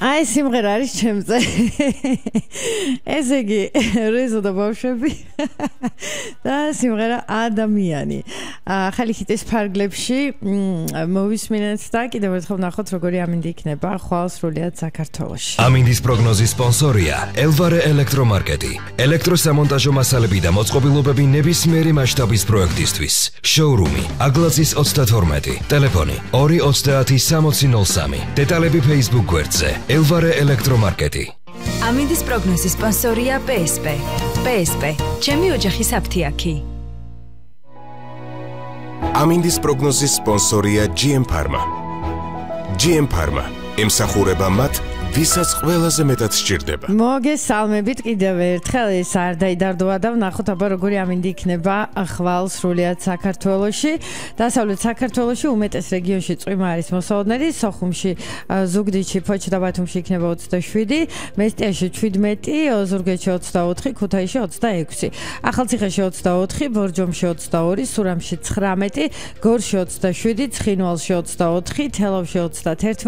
აი სიმღერა არის ჩემზე. ესე იგი, რეზო და ბავშვები და სიმღერა ადამიანი. ხალი ხიტის ფარგლებში მოვისმინეთ და კიდევ ერთხელ ვნახოთ როგორი ამინდი იქნება ხვალ სრულიად საქართველოში. ამინდის პროგნოზის სპონსორია ელვარე ელექტრომარკეტი. ელექტროსამონტაჟო მასალები და მოწყობილობები ნებისმიერი მასშტაბის პროექტისთვის. შოურუმი აგლაძის 32, ტელეფონი 230 დეტალები Facebook გვერდზე ელვარე ელექტრომარკეტი. ამინდის პროგნოზის სპონსორია PSP. PSP, ჩემი ოჯახის აფთიაქი. ამინდის პროგნოზის სპონსორია GM Pharma. GM Pharma ემსახურება მათ, ვისაც ყველაზე მეტად სჭირდება. მოგესალმებით კიდევ ერთხელ, ეს არ დაიდარდოა და ვნახოთ აბა როგორი ამინდი იქნება ხვალ სრულიად საქართველოში. დასავლეთ საქართველოში უმეტეს რეგიონში წვიმა არის მოსაოდნელი, სოხუმში, ზუგდიდში, ფოჩ და ბათუმში იქნება 27, მესტიაში 17, ოზურგეთში 24, ქუთაისში 26, ახალციხეში 24, ბორჯომში 22, სურამში 19, გორში 27, ცხინვალში 24, თელავში 31